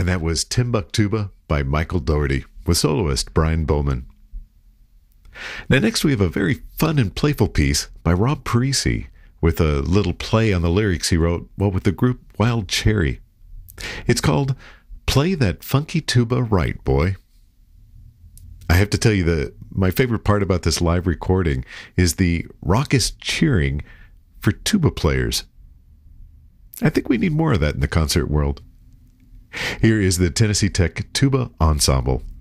And that was Timbuktuba by Michael Dougherty with soloist Brian Bowman. Now next we have a very fun and playful piece by Rob Parisi with a little play on the lyrics he wrote with the group Wild Cherry. It's called Play That Funky Tuba Right, Boy. I have to tell you that my favorite part about this live recording is the raucous cheering for tuba players. I think we need more of that in the concert world. Here is the Tennessee Tech Tuba Ensemble.